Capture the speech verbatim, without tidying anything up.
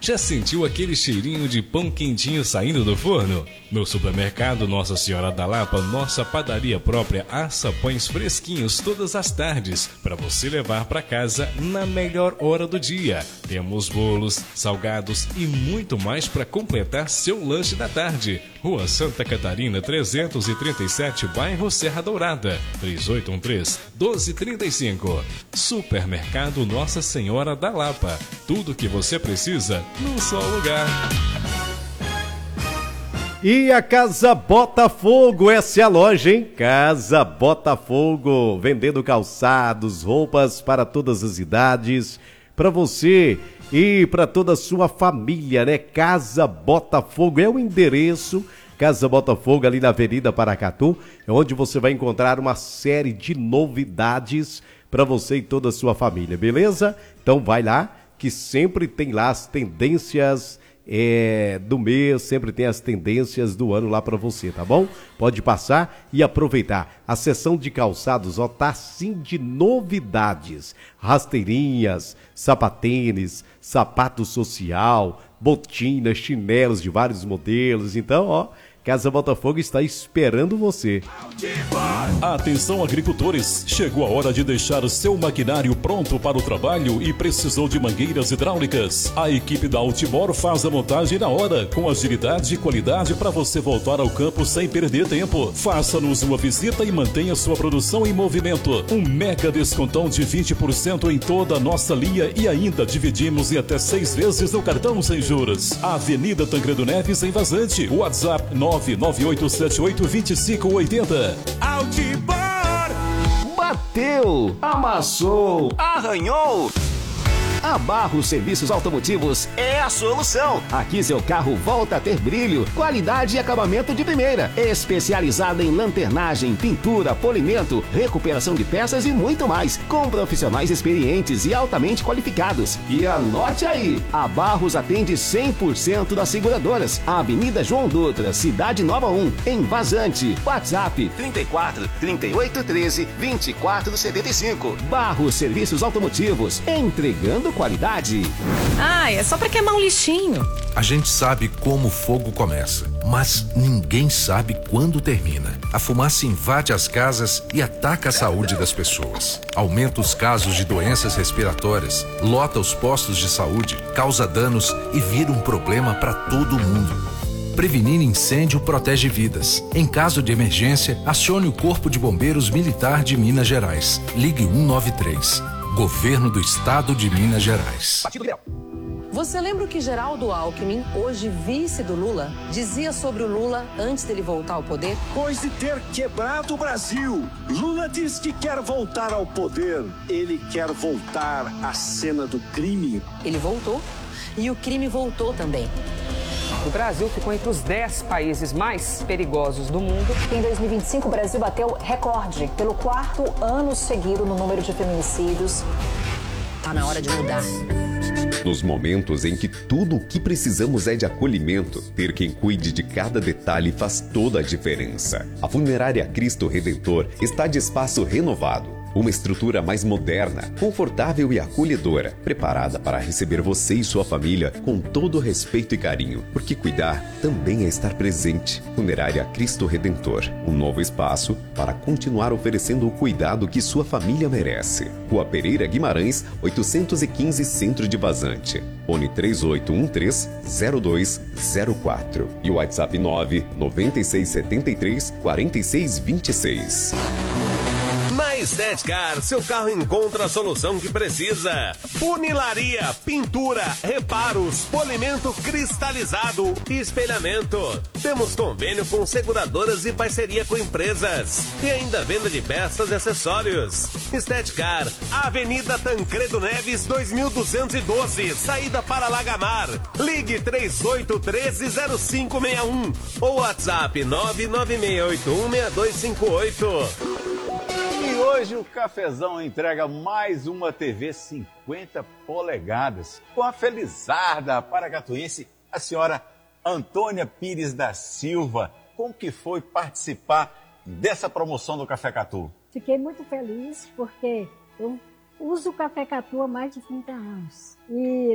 Já sentiu aquele cheirinho de pão quentinho saindo do forno? No supermercado Nossa Senhora da Lapa, nossa padaria própria assa pães fresquinhos todas as tardes para você levar para casa na melhor hora do dia. Temos bolos, salgados e muito mais para completar seu lanche da tarde. Rua Santa Catarina trezentos e trinta e sete, bairro Serra Dourada, três oito um três, um dois três cinco. Supermercado Nossa Senhora da Lapa. Tudo que você precisa num só lugar. E a Casa Botafogo, essa é a loja, hein? Casa Botafogo, vendendo calçados, roupas para todas as idades, para você e para toda a sua família, né? Casa Botafogo é o endereço. Casa Botafogo, ali na Avenida Paracatu, é onde você vai encontrar uma série de novidades para você e toda a sua família, beleza? Então vai lá, que sempre tem lá as tendências é, do mês, sempre tem as tendências do ano lá para você, tá bom? Pode passar e aproveitar. A seção de calçados, ó, tá assim de novidades. Rasteirinhas, sapatênis, sapato social, botinas, chinelos de vários modelos. Então, ó, Casa Botafogo está esperando você. Atenção, agricultores, chegou a hora de deixar o seu maquinário pronto para o trabalho e precisou de mangueiras hidráulicas. A equipe da Altibor faz a montagem na hora, com agilidade e qualidade para você voltar ao campo sem perder tempo. Faça-nos uma visita e mantenha sua produção em movimento. Um mega descontão de vinte por cento em toda a nossa linha e ainda dividimos em até seis vezes no cartão sem juros. Avenida Tancredo Neves, em Vazante. WhatsApp nove nove oito sete oito dois cinco oito zero. Altibor! Bateu, amassou, arranhou. A Barros Serviços Automotivos é a solução. Aqui seu carro volta a ter brilho, qualidade e acabamento de primeira. Especializada em lanternagem, pintura, polimento, recuperação de peças e muito mais. Com profissionais experientes e altamente qualificados. E anote aí, a Barros atende cem por cento das seguradoras. Avenida João Dutra, Cidade Nova um, em Vazante. WhatsApp trinta e quatro, trinta e oito, treze, vinte e quatro, setenta e cinco. Barros Serviços Automotivos, entregando qualidade. Ah, é só pra queimar um lixinho. A gente sabe como o fogo começa, mas ninguém sabe quando termina. A fumaça invade as casas e ataca a saúde das pessoas. Aumenta os casos de doenças respiratórias, lota os postos de saúde, causa danos e vira um problema para todo mundo. Prevenir incêndio protege vidas. Em caso de emergência, acione o Corpo de Bombeiros Militar de Minas Gerais. Ligue um nove três. Governo do Estado de Minas Gerais. Você lembra o que Geraldo Alckmin, hoje vice do Lula, dizia sobre o Lula antes dele voltar ao poder? Depois de ter quebrado o Brasil, Lula diz que quer voltar ao poder. Ele quer voltar à cena do crime. Ele voltou e o crime voltou também. O Brasil ficou entre os dez países mais perigosos do mundo. Em dois mil e vinte e cinco, o Brasil bateu recorde pelo quarto ano seguido no número de feminicídios. Tá na hora de mudar. Nos momentos em que tudo o que precisamos é de acolhimento, ter quem cuide de cada detalhe faz toda a diferença. A Funerária Cristo Redentor está de espaço renovado. Uma estrutura mais moderna, confortável e acolhedora, preparada para receber você e sua família com todo respeito e carinho, porque cuidar também é estar presente. Funerária Cristo Redentor, um novo espaço para continuar oferecendo o cuidado que sua família merece. Rua Pereira Guimarães, oitocentos e quinze, Centro de Vazante. Fone três oito um três, zero dois zero quatro e o WhatsApp nove nove seis sete três, quatro seis dois seis. Na Estética, seu carro encontra a solução que precisa. Funilaria, pintura, reparos, polimento cristalizado e espelhamento. Temos convênio com seguradoras e parceria com empresas. E ainda venda de peças e acessórios. Estética, Avenida Tancredo Neves, dois mil duzentos e doze, saída para Lagamar. Ligue três oito um três, zero cinco seis um ou WhatsApp nove nove seis oito um, seis dois cinco oito. E hoje o Cafezão entrega mais uma T V cinquenta polegadas com a felizarda paracatuense, a senhora Antônia Pires da Silva. Como que foi participar dessa promoção do Café Catu? Fiquei muito feliz porque eu uso o Café Catu há mais de trinta anos. E